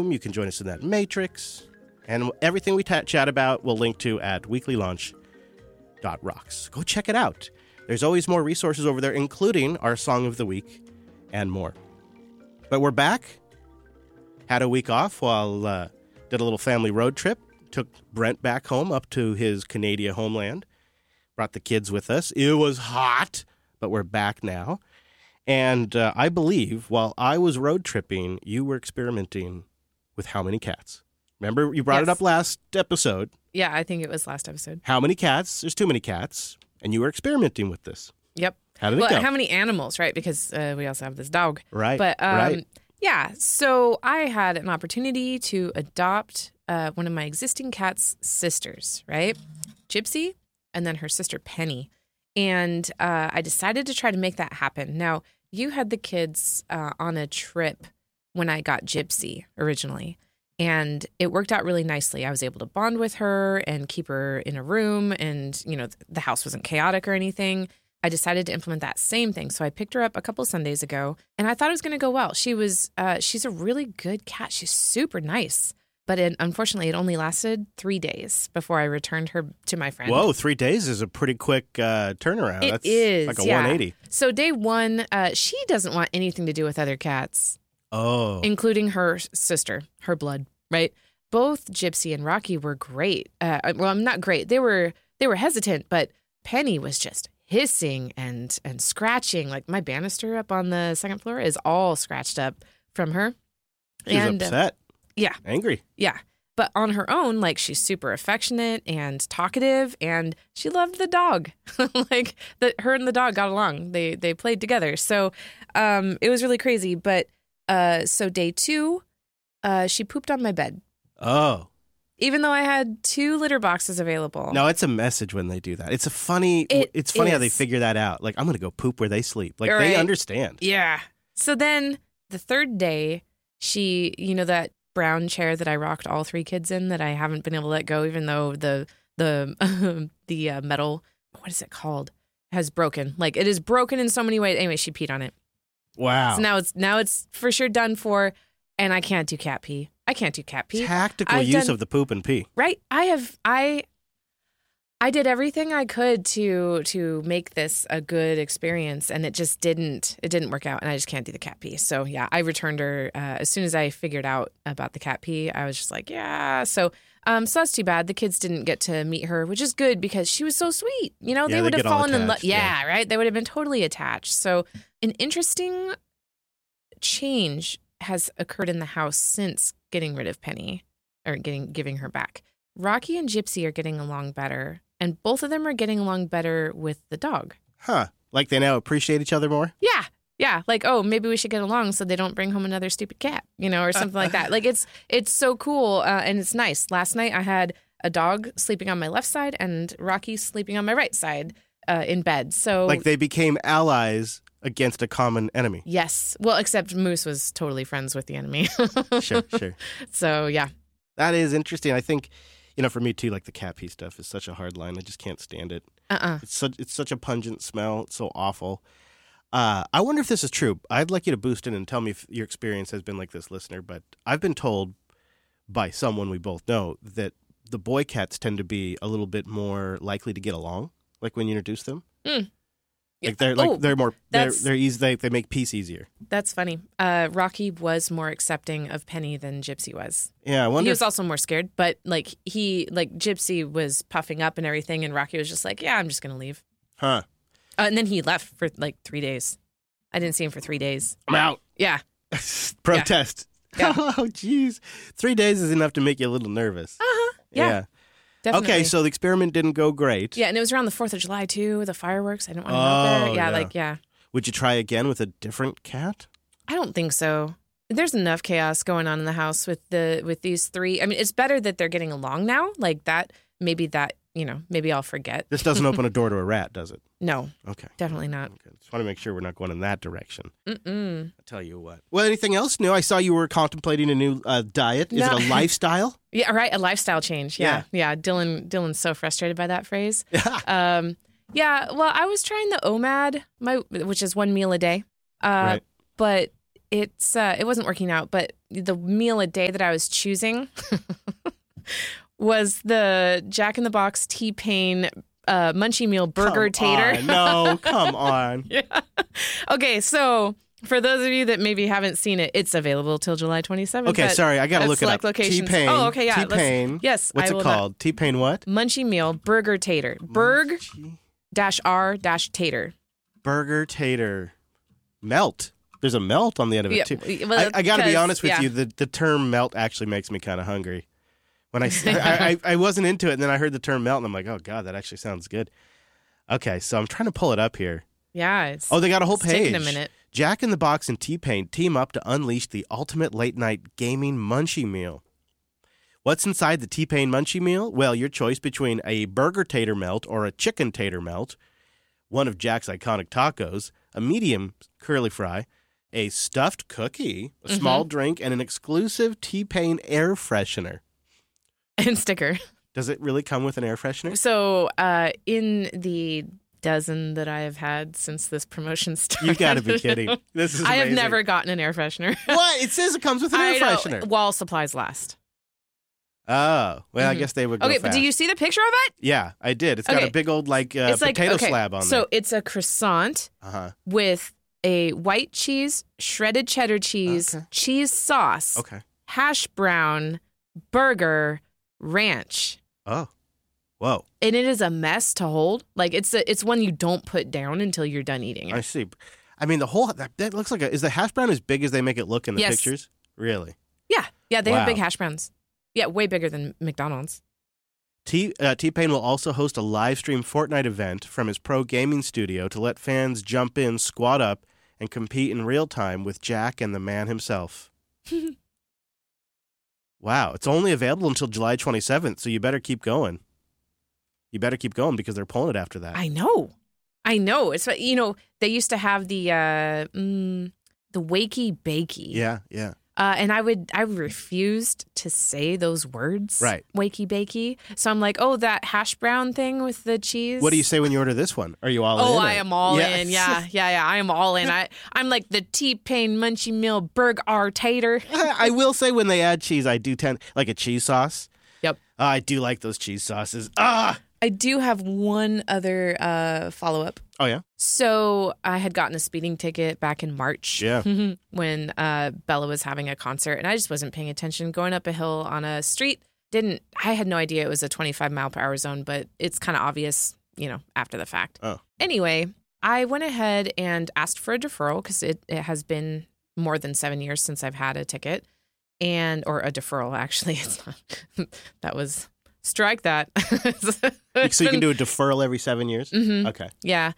You can join us in that matrix. And everything we chat about, we'll link to at weeklylaunch.rocks. Go check it out. There's always more resources over there, including our Song of the Week and more. But we're back. Had a week off while did a little family road trip. Took Brent back home up to his Canadian homeland. Brought the kids with us. It was hot, but we're back now. And I believe while I was road tripping, you were experimenting with how many cats? Remember, you brought it up last episode. Yeah, I think it was last episode. How many cats? There's too many cats. And you were experimenting with this. Yep. How did it go? How many animals, right? Because we also have this dog. Right. But right. Yeah, so I had an opportunity to adopt one of my existing cat's sisters, right? Gypsy, and then her sister Penny. And I decided to try to make that happen. Now, you had the kids on a trip when I got Gypsy originally. And it worked out really nicely. I was able to bond with her and keep her in a room. And, you know, the house wasn't chaotic or anything. I decided to implement that same thing. So I picked her up a couple of Sundays ago. And I thought it was going to go well. She's a really good cat. She's super nice. But unfortunately, it only lasted 3 days before I returned her to my friend. Whoa, 3 days is a pretty quick turnaround. It is, like a 180. So day one, she doesn't want anything to do with other cats. Oh. Including her sister, her blood, right? Both Gypsy and Rocky were great. Well, not great. They were hesitant, but Penny was just hissing and scratching. Like my banister up on the second floor is all scratched up from her. She was upset. Yeah. Angry. Yeah. But on her own, like she's super affectionate and talkative, and she loved the dog. Like her and the dog got along. They played together. So it was really crazy. But so day two, she pooped on my bed. Oh. Even though I had 2 litter boxes available. No, it's a message when they do that. It's funny how they figure that out. Like, I'm going to go poop where they sleep. Like, They understand. Yeah. So then the third day, she, you know, that brown chair that I rocked all 3 kids in that I haven't been able to let go, even though the metal, what is it called, has broken. Like, it is broken in so many ways. Anyway, she peed on it. Wow. So now it's for sure done for, and I can't do cat pee. I can't do cat pee. Tactical use of the poop and pee. Right. I did everything I could to make this a good experience, and it just didn't work out, and I just can't do the cat pee. So yeah, I returned her as soon as I figured out about the cat pee. I was just like, yeah. So that's too bad. The kids didn't get to meet her, which is good because she was so sweet. You know, they would have fallen in love. Yeah, right. They would have been totally attached. So an interesting change has occurred in the house since getting rid of Penny or giving her back. Rocky and Gypsy are getting along better, and both of them are getting along better with the dog. Huh. Like they now appreciate each other more? Yeah. Yeah. Like, oh, maybe we should get along so they don't bring home another stupid cat, you know, or something like that. Like it's so cool and it's nice. Last night I had a dog sleeping on my left side and Rocky sleeping on my right side in bed. So like they became allies against a common enemy. Yes. Well, except Moose was totally friends with the enemy. Sure. So, yeah. That is interesting. I think, you know, for me too, like the cat pee stuff is such a hard line. I just can't stand it. It's such a pungent smell. It's so awful. I wonder if this is true. I'd like you to boost in and tell me if your experience has been like this, listener. But I've been told by someone we both know that the boy cats tend to be a little bit more likely to get along, like when you introduce them. Like they're easy. They make peace easier. That's funny. Rocky was more accepting of Penny than Gypsy was. Yeah, I wonder. He was also more scared, but Gypsy was puffing up and everything, and Rocky was just like, "Yeah, I'm just gonna leave." Huh. And then he left for like 3 days. I didn't see him for 3 days. I'm out. Yeah. Protest. Yeah. Oh, jeez. 3 days is enough to make you a little nervous. Yeah. Definitely. Okay, so the experiment didn't go great. Yeah, and it was around the 4th of July, too, the fireworks. I didn't want to go out there. Yeah. Would you try again with a different cat? I don't think so. There's enough chaos going on in the house with these 3. I mean, it's better that they're getting along now. Like that, maybe I'll forget. This doesn't open a door to a rat, does it? No. Okay. Definitely not. Okay. Just want to make sure we're not going in that direction. I'll tell you what. Well, anything else new? I saw you were contemplating a new diet. Is it a lifestyle? Yeah, right. A lifestyle change. Yeah. Dylan's so frustrated by that phrase. Yeah. Well, I was trying the OMAD, which is 1 meal a day. Right. But it wasn't working out, but the meal a day that I was choosing was the Jack in the Box T-Pain Munchie Meal Burger Tater. No, come on. Yeah. Okay, so for those of you that maybe haven't seen it, it's available till July 27th. Okay, sorry, I got to look it up. Locations. T-Pain. Oh, okay, yeah. T-Pain. Yes. What's it called? T-Pain what? Munchie Meal Burger Tater. Burg-R-Tater. Burger Tater. Melt. There's a melt on the end of it, too. Well, I got to be honest with you, the term melt actually makes me kind of hungry. When I wasn't into it, and then I heard the term melt, and I'm like, oh, God, that actually sounds good. Okay, so I'm trying to pull it up here. Yeah. They got a whole page. Taking a minute. Jack in the Box and T-Pain team up to unleash the ultimate late-night gaming munchie meal. What's inside the T-Pain munchie meal? Well, your choice between a burger tater melt or a chicken tater melt, one of Jack's iconic tacos, a medium curly fry, a stuffed cookie, a small drink, and an exclusive T-Pain air freshener. And sticker. Does it really come with an air freshener? So in the dozen that I have had since this promotion started. You got to be kidding. This is amazing. I have never gotten an air freshener. What? It says it comes with an air freshener. While supplies last. Oh, well, I guess they would go fast. But do you see the picture of it? Yeah, I did. It's got a big old potato slab on there. So it's a croissant with a white cheese, shredded cheddar cheese, cheese sauce, hash brown, burger, ranch. Oh, whoa. And it is a mess to hold. Like, it's one you don't put down until you're done eating it. I see. I mean, that looks like is the hash brown as big as they make it look in the pictures? Really? Yeah. Yeah, they have big hash browns. Yeah, way bigger than McDonald's. T-Pain will also host a live stream Fortnite event from his pro gaming studio to let fans jump in, squat up, and compete in real time with Jack and the man himself. Wow, it's only available until July 27th, so you better keep going. You better keep going because they're pulling it after that. I know. It's, they used to have the wakey bakey. Yeah, yeah. And I refused to say those words. Right. Wakey bakey. So I'm like, that hash brown thing with the cheese. What do you say when you order this one? Are you all in? Oh, I am all in. Yeah. I am all in. I'm like the T-Pain Munchie Meal Burg-R-Tater. I will say when they add cheese, I do tend like a cheese sauce. Yep. I do like those cheese sauces. I do have one other follow-up. Oh, yeah? So I had gotten a speeding ticket back in March when Bella was having a concert, and I just wasn't paying attention. Going up a hill on a street, I had no idea it was a 25-mile-per-hour zone, but it's kind of obvious, after the fact. Oh. Anyway, I went ahead and asked for a deferral because it has been more than 7 years since I've had a ticket, or a deferral, actually. It's not. That was... Strike that. So you can do a deferral every 7 years? Mm-hmm. Okay. Yeah.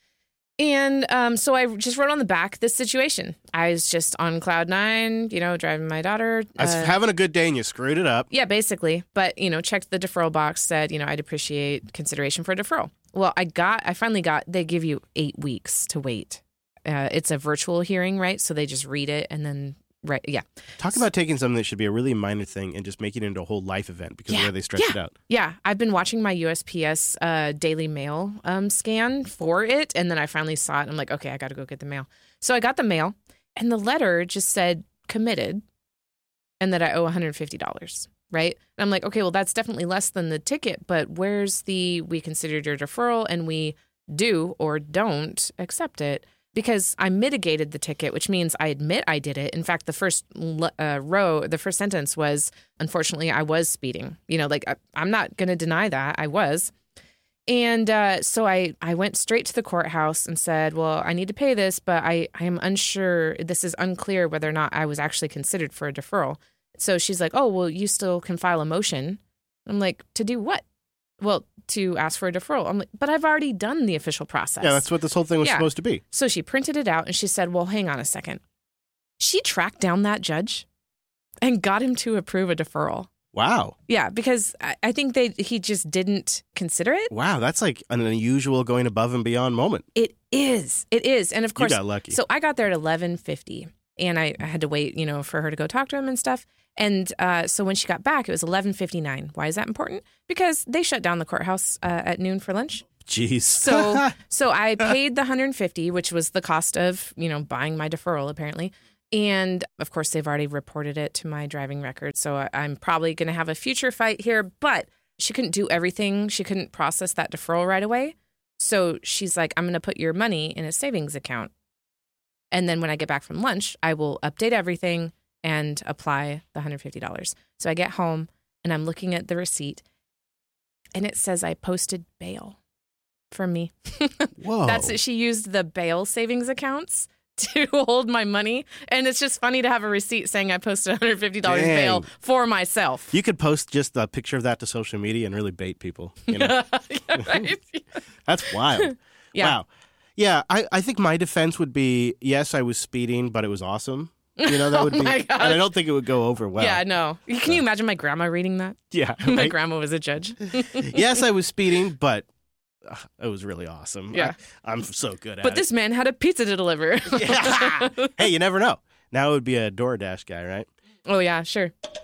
And so I just wrote on the back this situation. I was just on cloud nine, driving my daughter. I was having a good day and you screwed it up. Yeah, basically. But, checked the deferral box, said, I'd appreciate consideration for a deferral. Well, I finally got, they give you 8 weeks to wait. It's a virtual hearing, right? So they just read it and then... Right, yeah. Talk about taking something that should be a really minor thing and just making it into a whole life event because of the way they stretch it out. Yeah, I've been watching my USPS Daily Mail scan for it, and then I finally saw it, and I'm like, okay, I got to go get the mail. So I got the mail, and the letter just said committed, and that I owe $150, right? And I'm like, okay, well, that's definitely less than the ticket, but where's the we considered your deferral, and we do or don't accept it? Because I mitigated the ticket, which means I admit I did it. In fact, the first the first sentence was, unfortunately, I was speeding. I'm not going to deny that. I was. And so I went straight to the courthouse and said, well, I need to pay this, but I am unsure. This is unclear whether or not I was actually considered for a deferral. So she's like, oh, well, you still can file a motion. I'm like, to do what? Well, to ask for a deferral. I'm like, but I've already done the official process. Yeah, that's what this whole thing was supposed to be. So she printed it out and she said, well, hang on a second. She tracked down that judge and got him to approve a deferral. Wow. Yeah, because I think he just didn't consider it. Wow, that's like an unusual going above and beyond moment. It is. And of course, you got lucky. So I got there at 11:50 and I had to wait, for her to go talk to him and stuff. And so when she got back, it was 11:59. Why is that important? Because they shut down the courthouse at noon for lunch. Jeez. So I paid the $150, which was the cost of, buying my deferral, apparently. And of course, they've already reported it to my driving record. So I'm probably going to have a future fight here. But she couldn't do everything. She couldn't process that deferral right away. So she's like, I'm going to put your money in a savings account. And then when I get back from lunch, I will update everything and apply the $150. So I get home and I'm looking at the receipt and it says I posted bail for me. Whoa. That's it. She used the bail savings accounts to hold my money. And it's just funny to have a receipt saying I posted $150 bail for myself. You could post just a picture of that to social media and really bait people. You know? Yeah, right? That's wild. Yeah. Wow. Yeah, I think my defense would be, yes, I was speeding, but it was awesome. You know, that would be, my and gosh. I don't think it would go over well. Yeah, no. Can you imagine my grandma reading that? Yeah. My right? grandma was a judge. Yes, I was speeding, but it was really awesome. Yeah. I'm so good at But it. this man had a pizza to deliver. Yeah. Hey, you never know. Now it would be a DoorDash guy, right? Oh, yeah, sure.